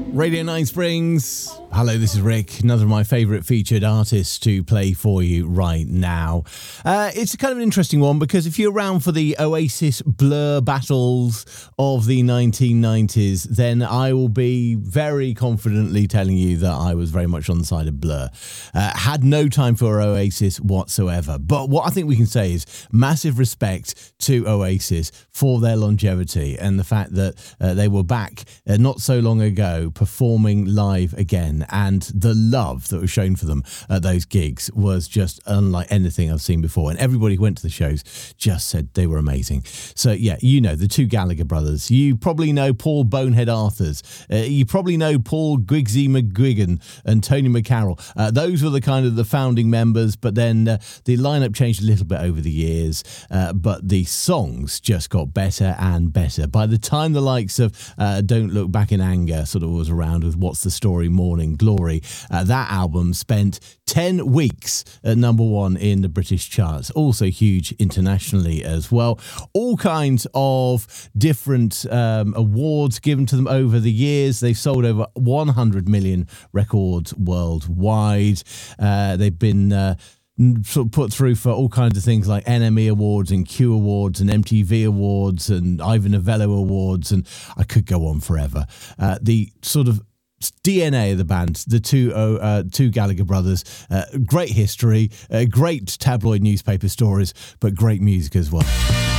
Radio 9 Springs. Hello, this is Rick, another of my favourite featured artists to play for you right now. It's a kind of an interesting one because if you're around for the Oasis Blur battles of the 1990s, then I will be very confidently telling you that I was very much on the side of Blur. Had no time for Oasis whatsoever. But what I think we can say is massive respect to Oasis for their longevity and the fact that they were back not so long ago performing live again, and the love that was shown for them at those gigs was just unlike anything I've seen before, and everybody who went to the shows just said they were amazing. So yeah, you know the two Gallagher brothers, you probably know Paul Bonehead Arthurs, you probably know Paul Grigsy McGuigan and Tony McCarroll. Those were the kind of the founding members, but then the lineup changed a little bit over the years, but the songs just got better and better. By the time the likes of Don't Look Back in Anger sort of was around with What's the Story, Morning Glory, that album spent 10 weeks at number one in the British charts, also huge internationally as well. All kinds of different awards given to them over the years. They've sold over 100 million records worldwide. They've been sort of put through for all kinds of things like NME Awards and Q Awards and MTV Awards and Ivor Novello Awards, and I could go on forever. The sort of DNA of the band, the two Gallagher brothers, great history, great tabloid newspaper stories, but great music as well.